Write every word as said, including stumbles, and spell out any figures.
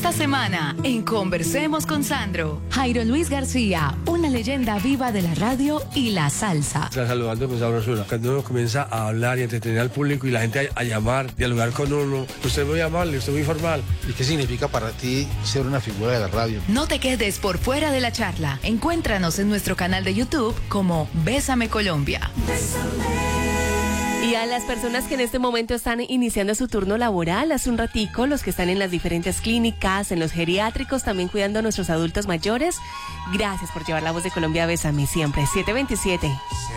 Esta semana, en Conversemos con Sandro, Jairo Luis García, una leyenda viva de la radio y la salsa. Está saludando con sabrosura. Cuando uno comienza a hablar y entretener al público y la gente a, a llamar, dialogar con uno, usted es muy amable, usted es muy formal. ¿Y qué significa para ti ser una figura de la radio? No te quedes por fuera de la charla. Encuéntranos en nuestro canal de YouTube como Bésame Colombia. Y a las personas que en este momento están iniciando su turno laboral, hace un ratico, los que están en las diferentes clínicas, en los geriátricos, también cuidando a nuestros adultos mayores, gracias por llevar la voz de Colombia a Bésame siempre. siete veintisiete.